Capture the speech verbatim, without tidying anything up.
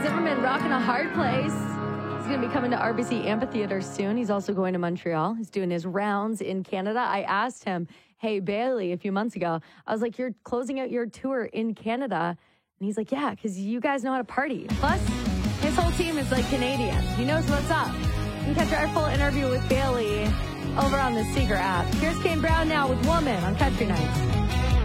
Zimmerman rocking a hard place. He's going to be coming to R B C Amphitheater soon. He's also going to Montreal. He's doing his rounds in Canada. I asked him, hey, Bailey, a few months ago, I was like, you're closing out your tour in Canada. And he's like, yeah, because you guys know how to party. Plus, his whole team is like Canadian. He knows what's up. You can catch our full interview with Bailey over on the Seeker app. Here's Kane Brown now with Woman on Country Nights.